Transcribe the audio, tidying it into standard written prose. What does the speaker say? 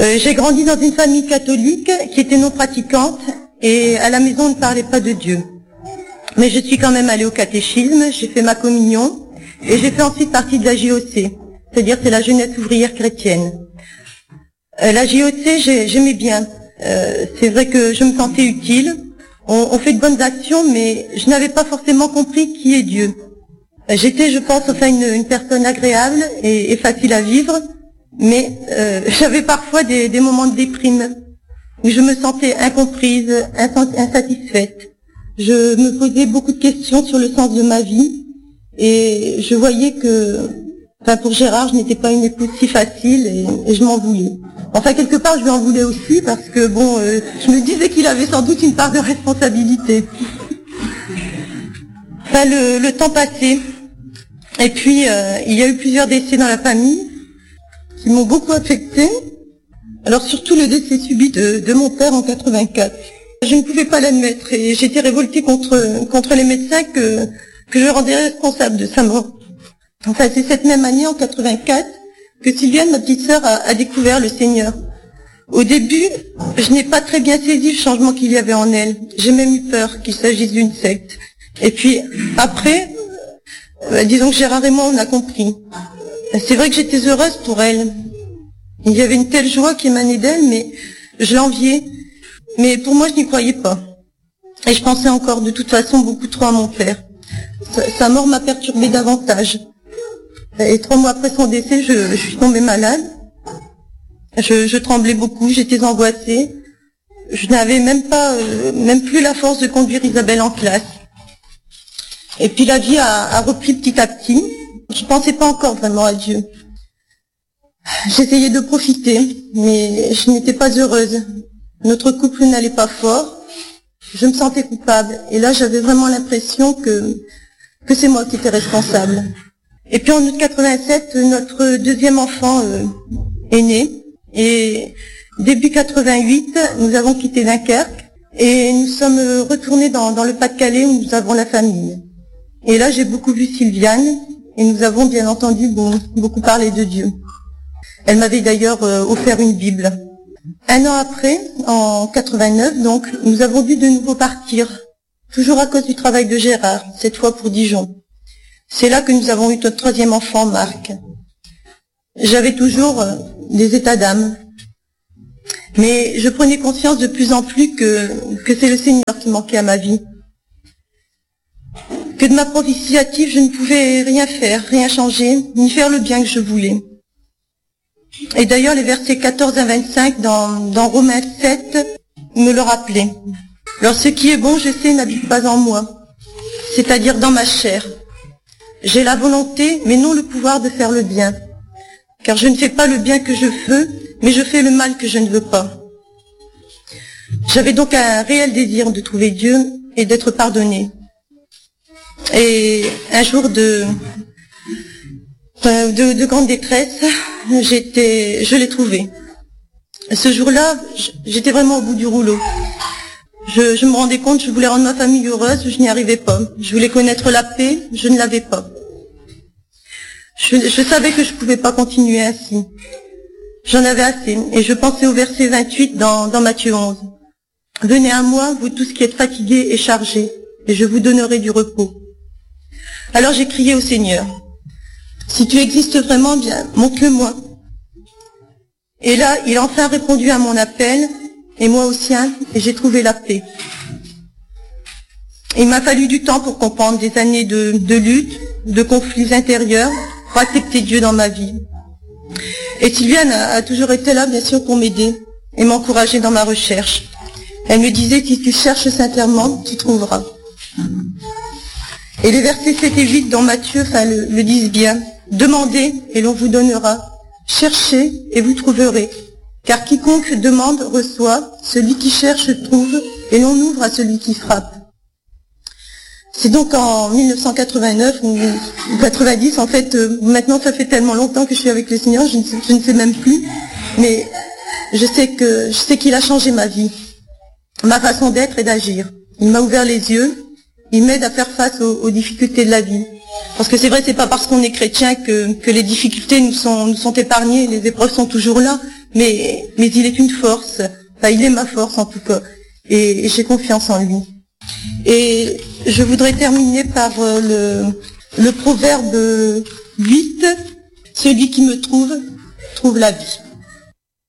J'ai grandi dans une famille catholique qui était non pratiquante et à la maison on ne parlait pas de Dieu. Mais je suis quand même allée au catéchisme, j'ai fait ma communion et j'ai fait ensuite partie de la JOC, c'est-à-dire c'est la jeunesse ouvrière chrétienne. La JOC, j'aimais bien. C'est vrai que je me sentais utile. On fait de bonnes actions, mais je n'avais pas forcément compris qui est Dieu. J'étais, je pense, enfin une personne agréable et facile à vivre, mais j'avais parfois des moments de déprime où je me sentais incomprise, insatisfaite. Je me posais beaucoup de questions sur le sens de ma vie et je voyais que, enfin pour Gérard, je n'étais pas une épouse si facile et je m'en voulais. Enfin quelque part, je lui en voulais aussi parce que bon, je me disais qu'il avait sans doute une part de responsabilité. Enfin le temps passait et puis il y a eu plusieurs décès dans la famille qui m'ont beaucoup affectée. Alors surtout le décès subit de mon père en 84. Je ne pouvais pas l'admettre et j'étais révoltée contre les médecins que je rendais responsables de sa mort. Enfin, c'est cette même année, en 84, que Sylviane, ma petite sœur, a découvert le Seigneur. Au début, je n'ai pas très bien saisi le changement qu'il y avait en elle. J'ai même eu peur qu'il s'agisse d'une secte. Et puis, après, disons que Gérard et moi, on a compris. C'est vrai que j'étais heureuse pour elle. Il y avait une telle joie qui émanait d'elle, mais je l'enviais. Mais pour moi, je n'y croyais pas. Et je pensais encore, de toute façon, beaucoup trop à mon père. Sa mort m'a perturbée davantage. Et 3 mois après son décès, je suis tombée malade. Je tremblais beaucoup, j'étais angoissée. Je n'avais même plus la force de conduire Isabelle en classe. Et puis la vie a repris petit à petit. Je ne pensais pas encore vraiment à Dieu. J'essayais de profiter, mais je n'étais pas heureuse. Notre couple n'allait pas fort. Je me sentais coupable. Et là, j'avais vraiment l'impression que c'est moi qui étais responsable. Et puis en août 87, notre deuxième enfant est né. Et début 88, nous avons quitté Dunkerque et nous sommes retournés dans le Pas-de-Calais où nous avons la famille. Et là, j'ai beaucoup vu Sylviane et nous avons bien entendu beaucoup parlé de Dieu. Elle m'avait d'ailleurs offert une Bible. 1 an après, en 89, donc, nous avons dû de nouveau partir, toujours à cause du travail de Gérard, cette fois pour Dijon. C'est là que nous avons eu notre 3e enfant, Marc. J'avais toujours des états d'âme, mais je prenais conscience de plus en plus que c'est le Seigneur qui manquait à ma vie. Que de ma propre initiative, je ne pouvais rien faire, rien changer, ni faire le bien que je voulais. Et d'ailleurs, les versets 14 à 25 dans Romains 7 me le rappelaient. Alors, ce qui est bon, je sais, n'habite pas en moi, c'est-à-dire dans ma chair. J'ai la volonté, mais non le pouvoir de faire le bien. Car je ne fais pas le bien que je veux, mais je fais le mal que je ne veux pas. J'avais donc un réel désir de trouver Dieu et d'être pardonnée. Et un jour de grande détresse, je l'ai trouvé. Ce jour-là, j'étais vraiment au bout du rouleau. Je me rendais compte, je voulais rendre ma famille heureuse, je n'y arrivais pas. Je voulais connaître la paix, je ne l'avais pas. Je savais que je ne pouvais pas continuer ainsi. J'en avais assez, et je pensais au verset 28 dans Matthieu 11. « Venez à moi, vous tous qui êtes fatigués et chargés, et je vous donnerai du repos. » Alors j'ai crié au Seigneur. « Si tu existes vraiment, bien, montre-le-moi. » Et là, il a enfin répondu à mon appel, et moi au sien, et j'ai trouvé la paix. Il m'a fallu du temps pour comprendre, des années de lutte, de conflits intérieurs, pour accepter Dieu dans ma vie. Et Sylviane a toujours été là, bien sûr, pour m'aider et m'encourager dans ma recherche. Elle me disait, si tu cherches sincèrement, tu trouveras. Et les versets 7 et 8 dans Matthieu, le disent bien. Demandez et l'on vous donnera. Cherchez et vous trouverez. Car quiconque demande reçoit, celui qui cherche trouve, et l'on ouvre à celui qui frappe. C'est donc en 1989 ou 90, en fait, maintenant ça fait tellement longtemps que je suis avec le Seigneur, je ne sais même plus, mais je sais qu'il a changé ma vie, ma façon d'être et d'agir. Il m'a ouvert les yeux, il m'aide à faire face aux difficultés de la vie. Parce que c'est vrai, c'est pas parce qu'on est chrétien que les difficultés nous sont épargnées, les épreuves sont toujours là, mais il est une force. Enfin, il est ma force en tout cas. Et j'ai confiance en lui. Et je voudrais terminer par le proverbe 8. Celui qui me trouve la vie.